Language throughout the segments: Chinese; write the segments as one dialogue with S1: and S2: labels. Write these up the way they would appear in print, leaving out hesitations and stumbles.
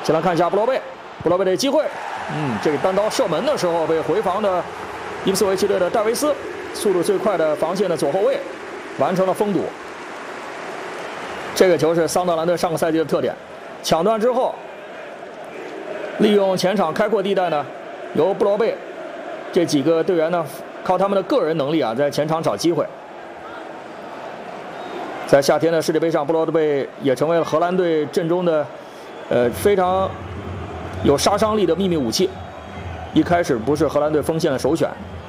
S1: 先来看一下布罗贝，布罗贝的机会，这个单刀射门的时候被回防的伊普斯维奇队的戴维斯，速度最快的防线的左后卫，完成了封堵。这个球是桑德兰队上个赛季的特点，抢断之后，利用前场开阔地带呢，由布罗贝这几个队员呢，靠他们的个人能力啊，在前场找机会。在夏天的世界杯上，布罗贝也成为了荷兰队阵中的非常有杀伤力的秘密武器。一开始不是荷兰队锋线的首选。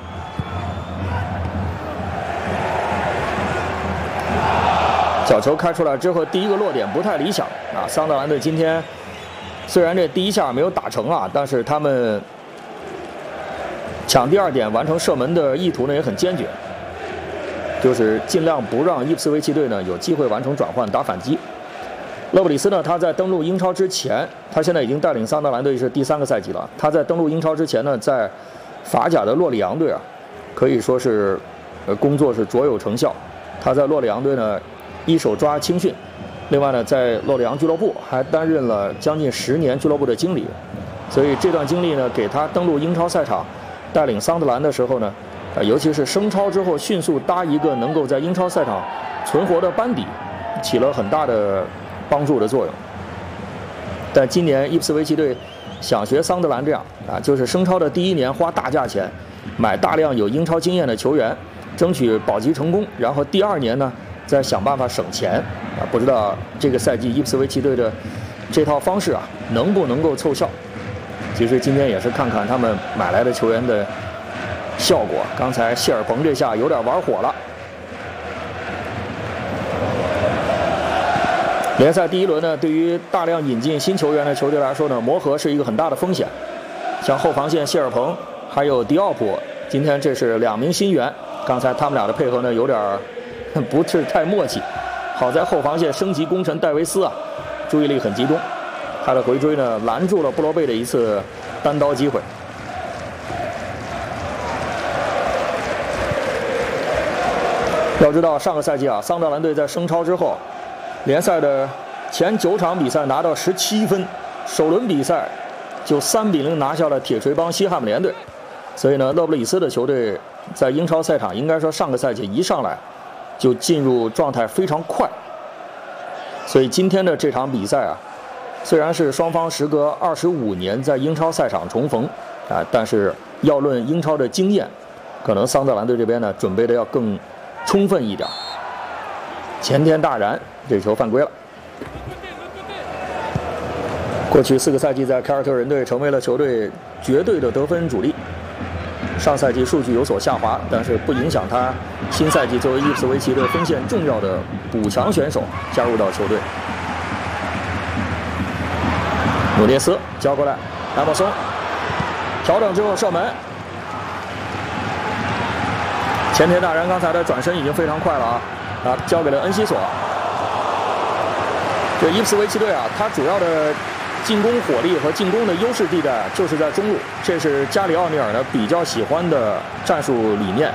S1: 角球开出来之后，第一个落点不太理想啊。桑德兰队今天虽然这第一下没有打成啊，但是他们抢第二点完成射门的意图呢也很坚决，就是尽量不让伊普斯维奇队呢有机会完成转换打反击。勒布里斯呢，他在登陆英超之前，他现在已经带领桑德兰队是第3个赛季了。他在登陆英超之前呢，在法甲的洛里昂队啊，可以说是工作是卓有成效。他在洛里昂队呢一手抓青训，另外呢在洛里昂俱乐部还担任了将近10年俱乐部的经理，所以这段经历呢给他登陆英超赛场带领桑德兰的时候呢，尤其是升超之后迅速搭一个能够在英超赛场存活的班底，起了很大的帮助的作用。但今年伊普斯维奇队想学桑德兰这样啊，就是升超的第1年花大价钱买大量有英超经验的球员，争取保级成功，然后第2年呢再想办法省钱啊。不知道这个赛季伊普斯维奇队的这套方式啊能不能够凑效。其实今天也是看看他们买来的球员的效果。刚才谢尔彭这下有点玩火了。联赛第1轮呢，对于大量引进新球员的球队来说呢，磨合是一个很大的风险。像后防线谢尔彭还有迪奥普，今天这是2名新援，刚才他们俩的配合呢有点不是太默契。好在后防线升级功臣戴维斯啊，注意力很集中，他的回追呢拦住了布罗贝的一次单刀机会。要知道上个赛季啊，桑德兰队在升超之后，联赛的前9场比赛拿到17分，首轮比赛就3-0拿下了铁锤帮西汉姆联队。所以呢，勒布里斯的球队在英超赛场应该说上个赛季一上来就进入状态非常快。所以今天的这场比赛啊，虽然是双方时隔25年在英超赛场重逢啊，但是要论英超的经验，可能桑德兰队这边呢准备的要更充分一点。前天大然这球犯规了。过去4个赛季在凯尔特人队成为了球队绝对的得分主力。上赛季数据有所下滑，但是不影响他新赛季作为伊普斯维奇队锋线重要的补强选手加入到球队。努涅斯交过来，埃莫松调整之后射门。前田大然刚才的转身已经非常快了啊，交给了恩西索。这伊普斯维奇队啊，他主要的进攻火力和进攻的优势地带就是在中路，这是加里奥尼尔呢比较喜欢的战术理念。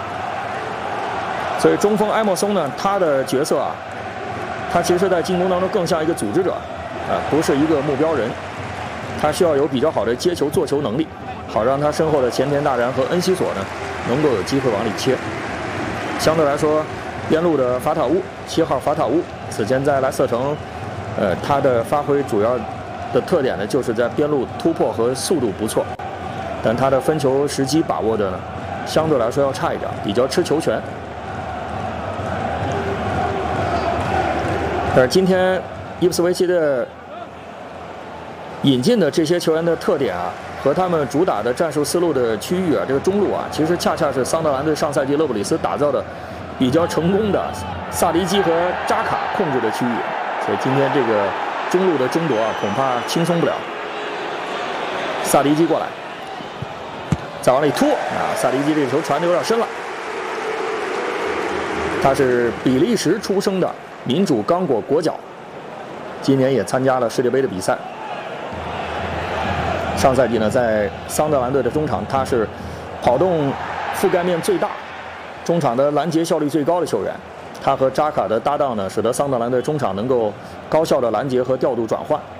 S1: 所以中锋埃莫松呢，他的角色啊，他其实在进攻当中更像一个组织者，不是一个目标人。他需要有比较好的接球做球能力，好让他身后的前田大然和恩西索呢能够有机会往里切。相对来说，边路的法塔乌7号法塔乌此前在莱斯特城，他的发挥主要的特点呢，就是在边路突破和速度不错，但他的分球时机把握的呢，相对来说要差一点，比较吃球权。但是今天伊普斯维奇的引进的这些球员的特点啊，和他们主打的战术思路的区域啊，这个中路啊，其实恰恰是桑德兰队上赛季勒布里斯打造的比较成功的萨迪基和扎卡控制的区域，所以今天这个中路的争夺啊，恐怕轻松不了。萨迪基过来，再往里突啊！萨迪基这球传的有点深了。他是比利时出生的民主刚果国脚，今年也参加了世界杯的比赛。上赛季呢，在桑德兰队的中场，他是跑动覆盖面最大、中场的拦截效率最高的球员。他和扎卡的搭档呢，使得桑德兰队中场能够高效的拦截和调度转换。